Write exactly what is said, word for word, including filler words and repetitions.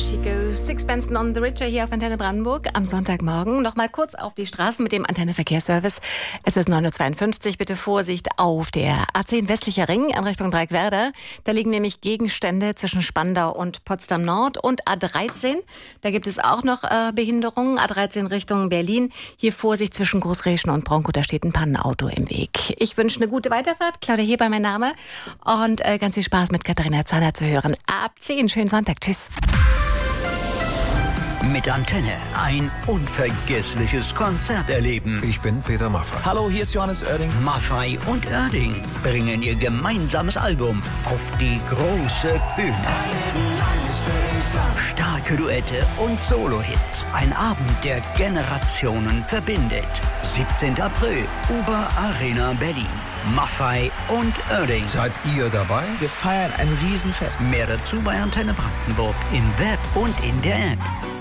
She Goes, Sixpence None the Richer hier auf Antenne Brandenburg am Sonntagmorgen. Nochmal kurz auf die Straßen mit dem Antenne-Verkehrsservice. Es ist neun Uhr zweiundfünfzig, bitte Vorsicht auf der A zehn westlicher Ring in Richtung Dreieckwerder. Da liegen nämlich Gegenstände zwischen Spandau und Potsdam Nord und A dreizehn. Da gibt es auch noch äh, Behinderungen. A dreizehn Richtung Berlin. Hier Vorsicht zwischen Großreschen und Bronco, da steht ein Pannenauto im Weg. Ich wünsche eine gute Weiterfahrt. Claudia Heber mein Name. Und äh, ganz viel Spaß mit Katharina Zahner zu hören. Ab zehn, schönen Sonntag. Tschüss. Mit Antenne ein unvergessliches Konzert erleben. Ich bin Peter Maffay. Hallo, hier ist Johannes Oerding. Maffay und Oerding bringen ihr gemeinsames Album auf die große Bühne. Starke Duette und Solo-Hits. Ein Abend, der Generationen verbindet. siebzehnten April, Uber Arena Berlin. Maffay und Oerding. Seid ihr dabei? Wir feiern ein Riesenfest. Mehr dazu bei Antenne Brandenburg im Web und in der App.